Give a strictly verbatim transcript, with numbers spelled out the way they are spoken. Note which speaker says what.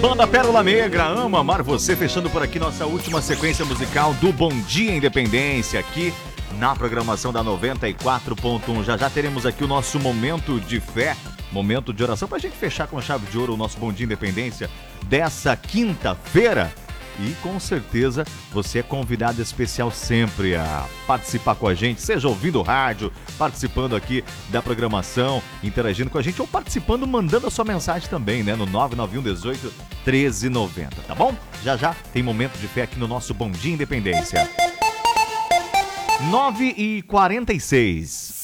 Speaker 1: Banda Pérola Negra, Amo Amar Você, fechando por aqui nossa última sequência musical do Bom Dia Independência, aqui na programação da noventa e quatro ponto um. Já já teremos aqui o nosso momento de fé, momento de oração, pra gente fechar com chave de ouro o nosso Bom Dia Independência dessa quinta-feira. E com certeza você é convidado especial sempre a participar com a gente, seja ouvindo rádio, participando aqui da programação, interagindo com a gente ou participando, mandando a sua mensagem também, né? No nove nove um um oito, treze noventa, tá bom? Já já tem momento de fé aqui no nosso Bom Dia Independência. nove e quarenta e seis.